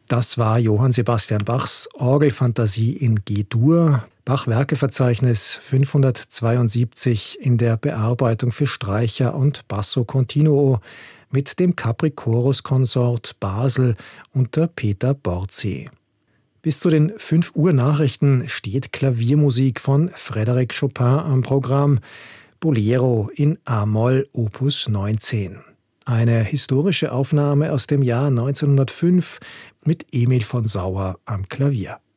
Das war Johann Sebastian Bachs Orgelfantasie in G-Dur, Bach-Werkeverzeichnis 572 in der Bearbeitung für Streicher und Basso Continuo mit dem Capri-Chorus-Konsort Basel unter Peter Borzi. Bis zu den 5 Uhr Nachrichten steht Klaviermusik von Frédéric Chopin am Programm, Bolero in A-Moll Opus 19. Eine historische Aufnahme aus dem Jahr 1905 mit Emil von Sauer am Klavier.